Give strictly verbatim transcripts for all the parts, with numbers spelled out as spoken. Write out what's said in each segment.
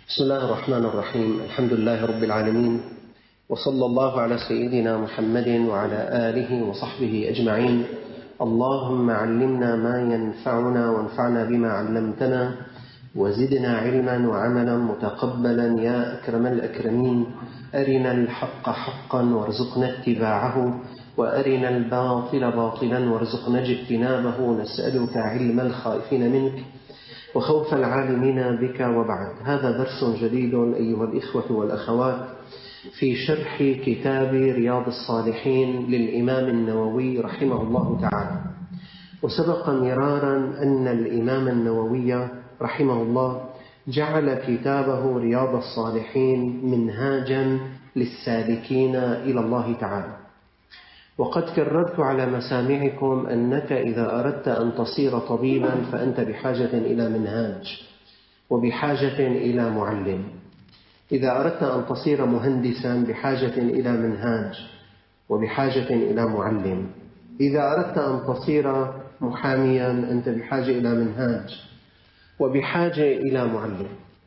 بسم الله الرحمن الرحيم. الحمد لله رب العالمين، وصلى الله على سيدنا محمد وعلى آله وصحبه أجمعين. اللهم علمنا ما ينفعنا وانفعنا بما علمتنا، وزدنا علما وعملا متقبلا يا أكرم الأكرمين. أرنا الحق حقا وارزقنا اتباعه، وأرنا الباطل باطلا وارزقنا اجتنابه. نسألك علم الخائفين منك وخوف العالمين بك. وبعد، هذا درس جديد أيها الإخوة والأخوات في شرح كتاب رياض الصالحين للإمام النووي رحمه الله تعالى. وسبق مرارا أن الإمام النووي رحمه الله جعل كتابه رياض الصالحين منهاجا للسالكين إلى الله تعالى. وقد كررت على مسامعكم أنك إذا أردت أن تصير طبيبا فأنت بحاجة إلى منهاج، وبحاجة إلى معلم. إذا أردت أن تصير مهندسا بحاجة إلى منهاج، وبحاجة إلى معلم. إذا أردت أن تصير محاميا أنت بحاجة إلى منهاج، وبحاجة إلى معلم.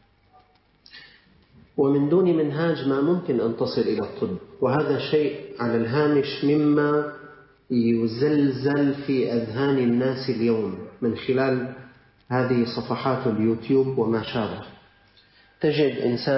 ومن دون منهاج ما ممكن أن تصل إلى الطب، وهذا شيء على الهامش مما يزلزل في أذهان الناس اليوم من خلال هذه صفحات اليوتيوب وما شابه. تجد إنسان